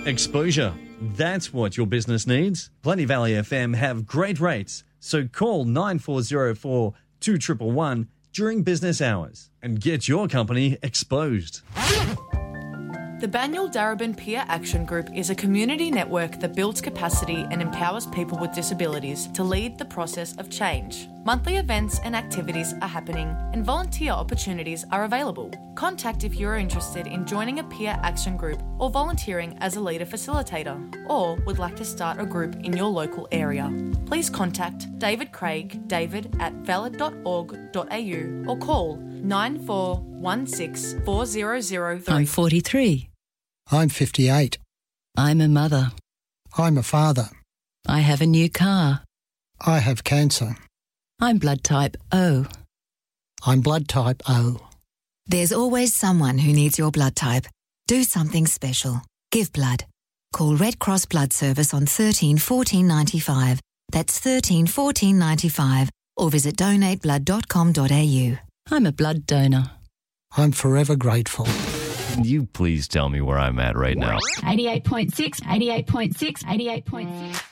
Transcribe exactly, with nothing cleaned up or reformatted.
Exposure. That's what your business needs. Plenty Valley F M have great rates, so call nine four zero four two one one one during business hours and get your company exposed. The Banyul Darebin Peer Action Group is a community network that builds capacity and empowers people with disabilities to lead the process of change. Monthly events and activities are happening and volunteer opportunities are available. Contact if you're interested in joining a peer action group or volunteering as a leader facilitator, or would like to start a group in your local area. Please contact David Craig, david at valid dot org dot a u or call nine four one six four zero zero three. I'm forty-three. I'm fifty-eight. I'm a mother. I'm a father. I have a new car. I have cancer. I'm blood type O. I'm blood type O. There's always someone who needs your blood type. Do something special. Give blood. Call Red Cross Blood Service on thirteen fourteen ninety-five. That's thirteen fourteen ninety-five, or visit donate blood dot com dot a u. I'm a blood donor. I'm forever grateful. Can you please tell me where I'm at right now? eighty-eight point six, eighty-eight point six, eighty-eight point six.